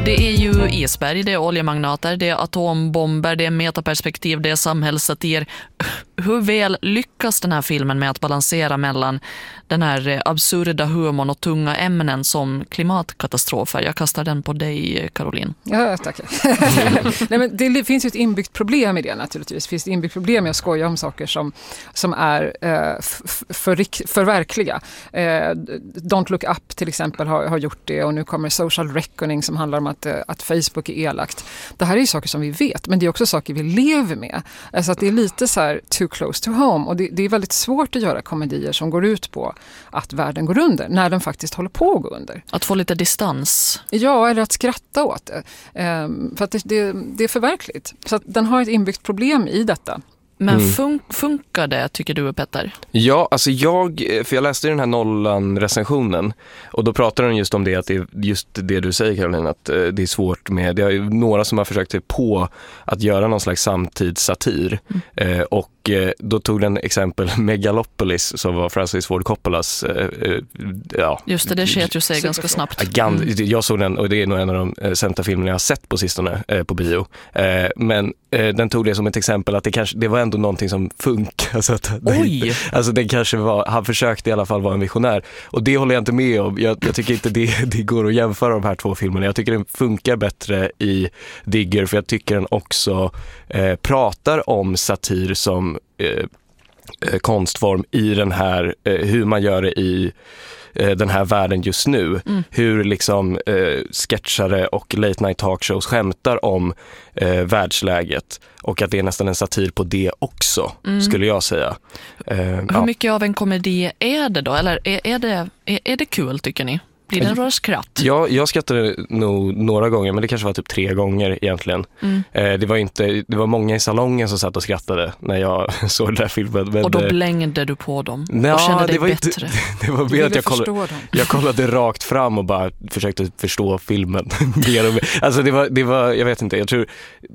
Det är ju isberg, det är oljemagnater, det är atombomber, det är metaperspektiv, det är samhällssatir. Hur väl lyckas den här filmen med att balansera mellan den här absurda humorn och tunga ämnen som klimatkatastrofer? Jag kastar den på dig, Caroline. Ja, tack. Nej, men det finns ju ett inbyggt problem i det naturligtvis. Det finns ett inbyggt problem med att skoja om saker som är för verkliga. Don't Look Up till exempel har gjort det, och nu kommer Social Reckoning som handlar om att Facebook är elakt. Det här är ju saker som vi vet, men det är också saker vi lever med. Alltså att det är lite så här too close to home, och det är väldigt svårt att göra komedier som går ut på att världen går under när den faktiskt håller på att gå under. Att få lite distans. Ja, eller att skratta åt det. För att det är förverkligt. Så att den har ett inbyggt problem i detta. Men funkar det, tycker du, Petter? Ja, alltså jag läste den här Nolan-recensionen, och då pratar de just om det, att det är just det du säger, Caroline, att det är svårt med, det är några som har försökt sig på att göra någon slags samtidssatir, och då tog den exempel Megalopolis som var Francis Ford Coppolas just det sket ju sig ganska snabbt. Jag såg den, och det är nog en av de sämsta filmerna jag har sett på sistone på bio, men den tog det som ett exempel att det var ändå någonting som funkar, alltså det kanske var, han försökte i alla fall vara en visionär, och det håller jag inte med om. Jag tycker inte det går att jämföra de här två filmerna. Jag tycker den funkar bättre i Digger, för jag tycker den också pratar om satir som konstform i den här, hur man gör det i den här världen just nu. Hur liksom sketchare och late night talkshows skämtar om världsläget, och att det är nästan en satir på det också, skulle jag säga. Hur mycket av en komedi är det då? Eller är det kul, tycker ni? Blir det några skratt? Ja, jag skrattade nog några gånger, men det kanske var typ 3 gånger egentligen. Det var många i salongen som satt och skrattade när jag såg den där filmen. Men, och då blängde du på dem och kände dig det var bättre. Inte, det var mer att jag kollade rakt fram och bara försökte förstå filmen mer och mer. Alltså det var, jag vet inte, jag tror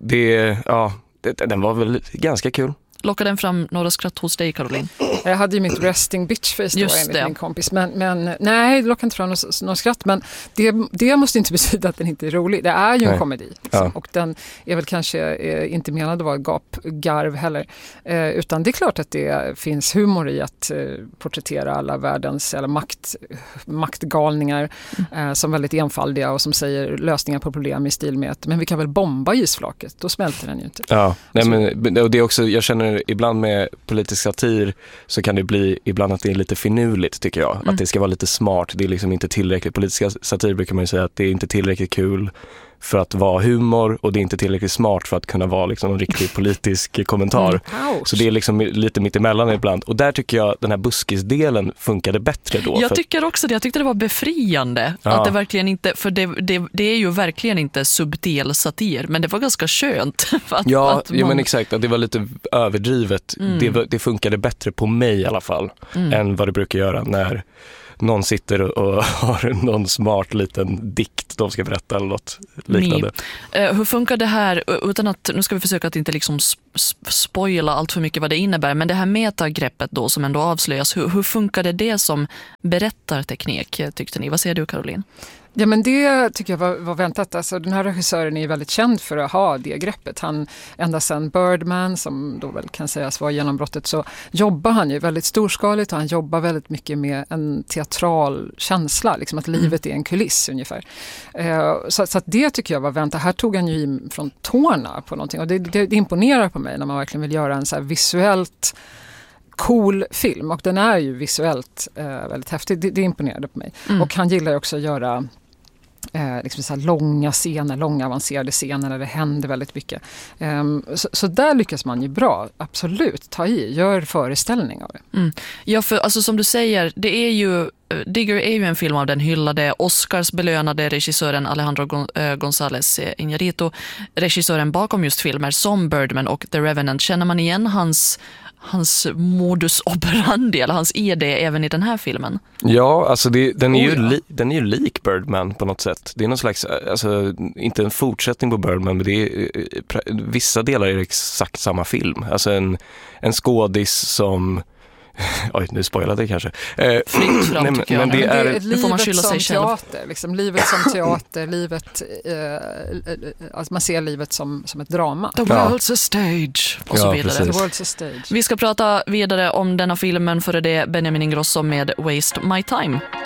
den var väl ganska kul. Lockade den fram några skratt hos dig, Caroline? Jag hade ju mitt resting bitch face då, enligt min kompis. Men nej, det lockade inte fram någon skratt. Men det måste inte betyda att den inte är rolig. Det är ju en komedi. Liksom. Ja. Och den är väl kanske inte menad att vara gapgarv heller. Utan det är klart att det finns humor i att porträttera alla världens maktgalningar som väldigt enfaldiga och som säger lösningar på problem i stil med att men vi kan väl bomba isflaket. Då smälter den ju inte. Ja, nej, men och det är också, jag känner ibland med politisk satir så kan det bli ibland att det är lite finurligt, tycker jag. Att det ska vara lite smart. Det är liksom inte tillräckligt. Politiska satir brukar man ju säga att det är inte tillräckligt kul för att vara humor, och det är inte tillräckligt smart för att kunna vara liksom en riktig politisk kommentar. Så det är liksom lite mitt emellan ibland. Och där tycker jag den här buskisdelen funkade bättre då. Jag tycker också det. Jag tyckte det var befriande. Att det verkligen inte, för det är ju verkligen inte subtil satir, men det var ganska skönt. Men exakt. Att det var lite överdrivet. Det funkade bättre på mig i alla fall än vad det brukar göra när någon sitter och har någon smart liten dikt de ska berätta eller något liknande. Hur funkar det här, utan att, nu ska vi försöka att inte liksom spoila allt för mycket vad det innebär, men det här metagreppet då som ändå avslöjas, hur funkar det som berättarteknik, tyckte ni? Vad säger du, Caroline? Ja, men det tycker jag var väntat. Alltså, den här regissören är väldigt känd för att ha det greppet. Han, ända sedan Birdman, som då väl kan sägas vara genombrottet, så jobbar han ju väldigt storskaligt, och han jobbar väldigt mycket med en teatral känsla, liksom att livet är en kuliss ungefär. Så att det tycker jag var väntat. Här tog han ju från tårna på någonting, och det imponerar på mig när man verkligen vill göra en så här visuellt cool film, och den är ju visuellt väldigt häftig. Det imponerade på mig. Och han gillar också att göra liksom så här långa avancerade scener där det händer väldigt mycket. Så där lyckas man ju bra, absolut, ta i, gör föreställning av det. Ja, för alltså, som du säger, det är ju Digger är ju en film av den hyllade Oscarsbelönade regissören Alejandro González Iñárritu, regissören bakom just filmer som Birdman och The Revenant. Känner man igen hans modus operandi eller hans idé även i den här filmen? Ja, alltså den är ju lik Birdman på något sätt. Det är någon slags, alltså inte en fortsättning på Birdman, men det är, vissa delar är exakt samma film. Alltså en skådis som Oj, nu spoilade jag kanske. Fritt fram tycker jag. Men det är nu får man skylla sig själv. Teater, liksom, livet som teater, alltså man ser livet som ett drama. The world's a stage och så vidare. The world's a stage. Vi ska prata vidare om denna filmen före det Benjamin Ingrosso med Waste My Time.